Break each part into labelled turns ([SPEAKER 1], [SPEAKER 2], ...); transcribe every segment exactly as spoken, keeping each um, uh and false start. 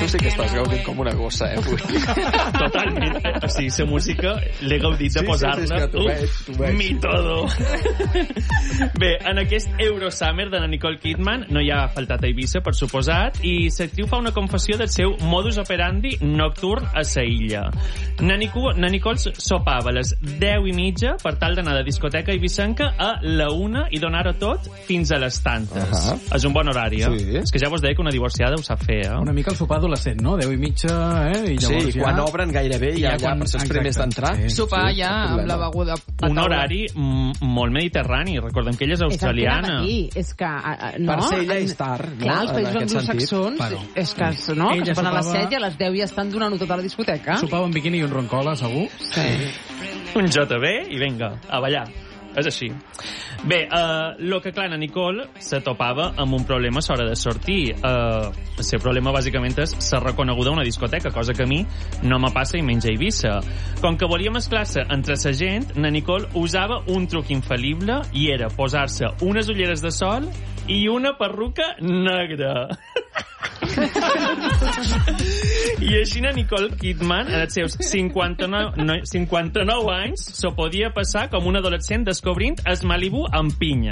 [SPEAKER 1] tu sí que estàs gaudint com una gossa, eh?
[SPEAKER 2] Totalment. O sigui, la música l'he gaudit de
[SPEAKER 1] sí,
[SPEAKER 2] posar-la.
[SPEAKER 1] Sí, sí, és que t'ho veig, t'ho veig.
[SPEAKER 2] Mi todo. Bé, en aquest Eurosummer de la Nicole Kidman no hi ha faltat a Eivissa, per suposat, i l'actriu fa una confessió del seu modus operandi nocturn a sa illa. Na Nicole sopava a les deu i mitja per tal d'anar de discoteca eivissenca a la una i donar-ho tot fins a les tantes. Uh -huh. És un bon horari, eh?
[SPEAKER 1] Sí.
[SPEAKER 2] És que ja vos deia que una divorciada ho sap fer, eh?
[SPEAKER 3] Una mica el sopar adolescent, no? Deu i mitja, eh? I llavors
[SPEAKER 1] sí,
[SPEAKER 3] ja...
[SPEAKER 1] quan obren gairebé ja, ja, ja per ser els primers d'entrar.
[SPEAKER 4] Sí, sopar sí, ja amb la beguda.
[SPEAKER 2] Un horari molt mediterrani. Recordem que ella és australiana.
[SPEAKER 5] És, és que... No?
[SPEAKER 1] Per ser ella és tard, no?
[SPEAKER 5] Clar, els països anglosaxons,
[SPEAKER 3] bueno,
[SPEAKER 5] és que, no? Que sopen a les set i a les deu ja estan donant-ho tot a la discoteca.
[SPEAKER 3] Sopava en biquini i un roncola, segur?
[SPEAKER 5] Sí.
[SPEAKER 2] Un J B i vinga, a ballar. És així. Bé, el uh, que, clar, na Nicole se topava amb un problema a l'hora de sortir. Uh, el seu problema, bàsicament, és ser reconeguda a una discoteca, cosa que a mi no me passa i menys a Eivissa. Com que volia mesclar-se entre la gent, na Nicole usava un truc infal·lible i era posar-se unes ulleres de sol i una perruca negra. I així na Nicole Kidman, en els seus cinquanta-nou anys, s'ho podia passar com un adolescent descobrint es Malibu amb pinya.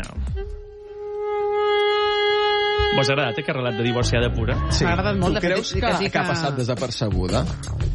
[SPEAKER 2] Vos ha agradat aquest relat de divorciada pura?
[SPEAKER 1] Sí.
[SPEAKER 5] M'ha agradat molt.
[SPEAKER 1] Tu creus que, que, que ha passat desapercebuda?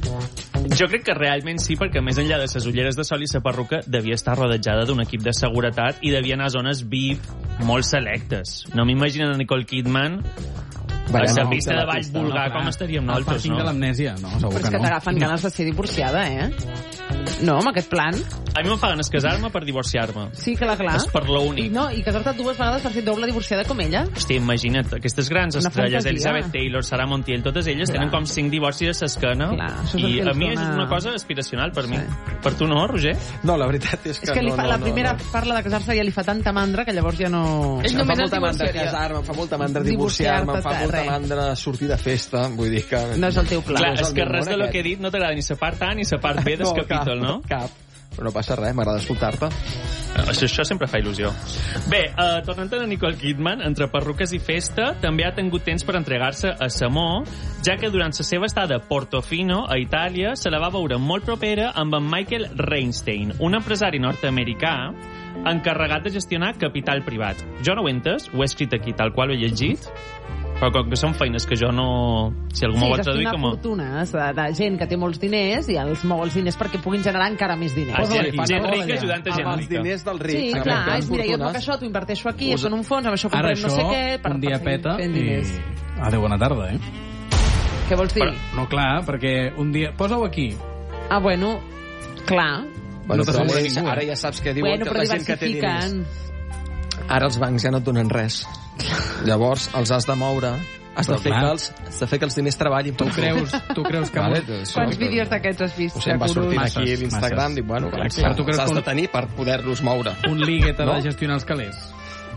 [SPEAKER 2] Jo crec que realment sí, perquè més enllà de les ulleres de sol i la perruca devia estar rodejada d'un equip de seguretat i devia anar a zones V I P molt selectes. No m'imagino a Nicole Kidman a la pista de ball vulgar, com estaríem nosaltres, no?
[SPEAKER 3] El de l'amnèsia, no, segur
[SPEAKER 5] Però és
[SPEAKER 3] que
[SPEAKER 5] que
[SPEAKER 3] no.
[SPEAKER 5] t'agafen ganes de ser divorciada, eh? No, amb aquest plan.
[SPEAKER 2] A mi em fa ganes casar-me per divorciar-me.
[SPEAKER 5] Sí, clar, clar.
[SPEAKER 2] És per l'únic.
[SPEAKER 5] I, no, i casar-te dues vegades per ser doble divorciada com ella.
[SPEAKER 2] Hòstia, imagina't, aquestes grans
[SPEAKER 5] Una
[SPEAKER 2] estrelles,
[SPEAKER 5] fantasia.
[SPEAKER 2] Elizabeth Taylor, Sarah Montiel, totes elles
[SPEAKER 5] Clar.
[SPEAKER 2] tenen com cinc divorcis a l'esquena.
[SPEAKER 5] Clar, això és el
[SPEAKER 2] I
[SPEAKER 5] que
[SPEAKER 2] a
[SPEAKER 5] els
[SPEAKER 2] mi
[SPEAKER 5] dona-
[SPEAKER 2] és una cosa aspiracional per mi.
[SPEAKER 5] Sí.
[SPEAKER 2] Per tu no, Roger?
[SPEAKER 1] No, la veritat és que,
[SPEAKER 5] És que li
[SPEAKER 1] no,
[SPEAKER 5] fa,
[SPEAKER 1] no,
[SPEAKER 5] la
[SPEAKER 1] no,
[SPEAKER 5] primera
[SPEAKER 1] no.
[SPEAKER 5] parla de casar-se ja li fa tanta mandra que llavors ja no...
[SPEAKER 4] Ell
[SPEAKER 1] Em
[SPEAKER 4] només
[SPEAKER 1] fa
[SPEAKER 4] es
[SPEAKER 1] molta mandra
[SPEAKER 4] divorciaria.
[SPEAKER 1] casar-me, em fa molta mandra divorciar-me, em fa
[SPEAKER 5] Divorciar-te,
[SPEAKER 1] molta
[SPEAKER 5] res.
[SPEAKER 1] mandra sortir de festa, vull dir que...
[SPEAKER 5] No és el teu pla.
[SPEAKER 2] Clar,
[SPEAKER 1] no és
[SPEAKER 2] és
[SPEAKER 1] el
[SPEAKER 2] que
[SPEAKER 1] meu
[SPEAKER 2] res de
[SPEAKER 1] món,
[SPEAKER 2] lo
[SPEAKER 1] aquest.
[SPEAKER 2] que he dit no t'agrada ni la part A ni la part B del
[SPEAKER 1] No,
[SPEAKER 2] capítol,
[SPEAKER 1] cap,
[SPEAKER 2] no?
[SPEAKER 1] Cap. Però no passa res, m'agrada escoltar-te.
[SPEAKER 2] Això, això sempre fa il·lusió. Bé, uh, tornant a la Nicole Kidman, entre perruques i festa, també ha tingut temps per entregar-se a Samó, ja que durant la seva estada a Portofino, a Itàlia, se la va veure molt propera amb en Michael Reinstein, un empresari nord-americà encarregat de gestionar capital privat. Jo no ho he entès, ho he escrit aquí tal qual ho he llegit, però com que són feines que jo no... Si algú m'ho
[SPEAKER 5] Sí,
[SPEAKER 2] vol traduir,
[SPEAKER 5] gestionar
[SPEAKER 2] com a...
[SPEAKER 5] fortunes de, de gent que té molts diners i els mou els diners perquè puguin generar encara més diners.
[SPEAKER 2] Ah, gent,
[SPEAKER 3] aquí,
[SPEAKER 2] gent
[SPEAKER 3] posa-ho
[SPEAKER 2] rica
[SPEAKER 3] allà.
[SPEAKER 2] ajudant a gent
[SPEAKER 1] Amb els
[SPEAKER 2] rica.
[SPEAKER 1] diners del ric.
[SPEAKER 5] Sí,
[SPEAKER 1] amb
[SPEAKER 5] clar,
[SPEAKER 1] les
[SPEAKER 5] és, mira, jo
[SPEAKER 1] fortunes.
[SPEAKER 5] puc això, t'ho inverteixo aquí,
[SPEAKER 1] Us-
[SPEAKER 5] és en un fons, amb això
[SPEAKER 3] Ara
[SPEAKER 5] comprem no sé què...
[SPEAKER 3] això, un dia
[SPEAKER 5] per
[SPEAKER 3] peta
[SPEAKER 5] fent
[SPEAKER 3] i...
[SPEAKER 5] diners.
[SPEAKER 3] Adéu, bona tarda, eh?
[SPEAKER 5] Què vols dir?
[SPEAKER 2] Però-
[SPEAKER 3] No, clar, perquè un dia... Posa-ho aquí.
[SPEAKER 5] Ah, bueno, clar.
[SPEAKER 1] Bueno,
[SPEAKER 3] No
[SPEAKER 1] però
[SPEAKER 3] t'assegura
[SPEAKER 1] ara,
[SPEAKER 3] ningú, eh?
[SPEAKER 1] ara ja saps què diuen,
[SPEAKER 5] Bueno,
[SPEAKER 1] que
[SPEAKER 5] però
[SPEAKER 1] la gent que té diners.
[SPEAKER 5] diversifiquen.
[SPEAKER 1] Ara els bancs ja no et donen res. Llavors els has de moure, has de,
[SPEAKER 3] Però
[SPEAKER 1] fer
[SPEAKER 3] clar.
[SPEAKER 1] que els, has de fer que els diners treballin.
[SPEAKER 3] Tu creus, tu creus que...
[SPEAKER 1] Vale,
[SPEAKER 3] Vale,
[SPEAKER 1] això,
[SPEAKER 5] Quants
[SPEAKER 1] però-
[SPEAKER 5] vídeos d'aquests has vist?
[SPEAKER 1] O sigui, em va sortir
[SPEAKER 3] Masses,
[SPEAKER 1] aquí a l'Instagram,
[SPEAKER 3] masses.
[SPEAKER 1] dic, bueno, clar,
[SPEAKER 3] Però tu creus
[SPEAKER 1] s'has
[SPEAKER 3] que
[SPEAKER 1] de
[SPEAKER 3] un-
[SPEAKER 1] tenir per poder-los moure.
[SPEAKER 3] un ligue t'ha
[SPEAKER 1] No?
[SPEAKER 3] de gestionar els calés?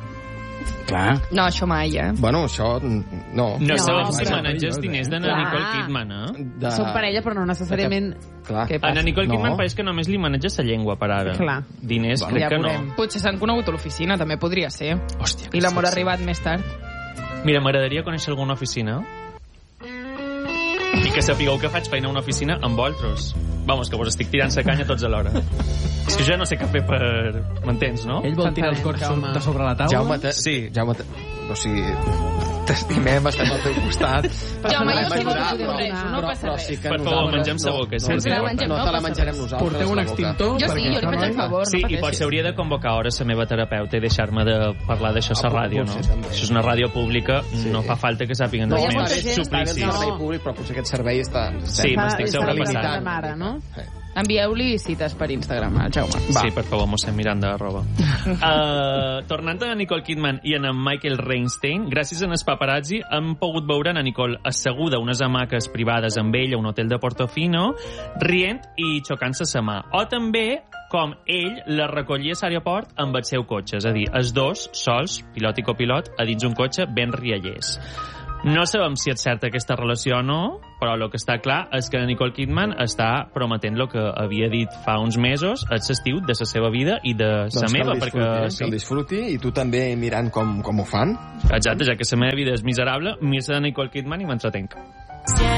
[SPEAKER 3] Clar.
[SPEAKER 4] No, això mai, eh?
[SPEAKER 1] Bueno, això... No.
[SPEAKER 2] No, sabem si
[SPEAKER 5] però-
[SPEAKER 2] maneges diners de na
[SPEAKER 5] Clar.
[SPEAKER 2] Nicole Kidman, eh?
[SPEAKER 1] De...
[SPEAKER 5] Són parella, però no necessàriament...
[SPEAKER 1] Clar.
[SPEAKER 5] Què
[SPEAKER 2] A
[SPEAKER 5] passa?
[SPEAKER 2] na Nicole Kidman
[SPEAKER 1] No.
[SPEAKER 2] pareix que només li maneja la llengua per ara.
[SPEAKER 5] Clar.
[SPEAKER 2] Diners,
[SPEAKER 1] Bueno,
[SPEAKER 2] crec
[SPEAKER 5] ja
[SPEAKER 2] que no.
[SPEAKER 5] veurem.
[SPEAKER 4] Potser s'han conegut a l'oficina, també podria ser.
[SPEAKER 2] Hòstia,
[SPEAKER 4] I l'amor ha arribat més tard.
[SPEAKER 2] Mira, m'agradaria conèixer alguna oficina i que sapigueu que faig feina a una oficina amb vosaltres. Vamos, que vos estic tirant la canya tots alhora. És que jo no sé què fer per... M'entens, no?
[SPEAKER 3] Ell vol tirar els
[SPEAKER 5] T'entenem,
[SPEAKER 3] cots
[SPEAKER 5] Jaume.
[SPEAKER 3] de sobre la taula?
[SPEAKER 1] Jaume, te...
[SPEAKER 2] Sí.
[SPEAKER 1] Jaume, te... o sigui, t'estimem, estem al teu costat.
[SPEAKER 4] Jaume,
[SPEAKER 5] no
[SPEAKER 4] jo
[SPEAKER 5] sé
[SPEAKER 4] sé
[SPEAKER 5] com
[SPEAKER 4] que
[SPEAKER 5] t'ho
[SPEAKER 4] t'ho
[SPEAKER 5] podem
[SPEAKER 4] no
[SPEAKER 5] donar.
[SPEAKER 4] passa res.
[SPEAKER 1] sí que
[SPEAKER 2] Per favor,
[SPEAKER 1] nosaltres
[SPEAKER 2] mengem sa boca, és
[SPEAKER 1] no,
[SPEAKER 2] molt
[SPEAKER 1] no,
[SPEAKER 4] important.
[SPEAKER 1] no, no te la menjarem nosaltres.
[SPEAKER 3] Porteu un
[SPEAKER 1] la boca.
[SPEAKER 3] extintor?
[SPEAKER 4] Jo sí,
[SPEAKER 3] perquè
[SPEAKER 4] jo li faig el favor,
[SPEAKER 2] Sí,
[SPEAKER 4] no
[SPEAKER 2] i
[SPEAKER 4] pateixis.
[SPEAKER 2] potser hauria de convocar hora la meva terapeuta i deixar-me de parlar d'això a la
[SPEAKER 1] Ah,
[SPEAKER 2] ràdio, no?
[SPEAKER 1] potser també.
[SPEAKER 2] Això és una ràdio pública,
[SPEAKER 1] Sí.
[SPEAKER 2] no fa falta que sàpiguen
[SPEAKER 1] No,
[SPEAKER 2] els
[SPEAKER 5] hi ha molta
[SPEAKER 2] meus
[SPEAKER 5] gent-
[SPEAKER 1] està bé el
[SPEAKER 2] suplicis.
[SPEAKER 1] servei
[SPEAKER 5] No.
[SPEAKER 1] públic, però potser aquest servei està...
[SPEAKER 2] Sí, m'estic
[SPEAKER 5] Està
[SPEAKER 2] sobrepassant.
[SPEAKER 5] de mare, no?
[SPEAKER 4] Envieu-li cites per Instagram al Jaume.
[SPEAKER 2] Sí, per favor, mossèn Miranda, arroba. uh, tornant a Nicole Kidman i a en Michael Reinstein, gràcies a en paparazzi hem pogut veure a Nicole asseguda a unes hamaques privades amb ell a un hotel de Portofino, rient i xocant-se sa mà. O també com ell la recollia a l'aeroport amb el seu cotxe, és a dir, els dos, sols, pilot i copilot, a dins un cotxe ben riallers. No sabem si és certa aquesta relació o no, però el que està clar és que Nicole Kidman està prometent el que havia dit fa uns mesos, és l'estiu de la seva vida i de la
[SPEAKER 1] Doncs
[SPEAKER 2] meva,
[SPEAKER 1] que el disfruti,
[SPEAKER 2] perquè...
[SPEAKER 1] eh? que el disfruti, i tu també mirant com, com ho fan.
[SPEAKER 2] Exacte, ja que la meva vida és miserable, mira la Nicole Kidman i m'entretenc.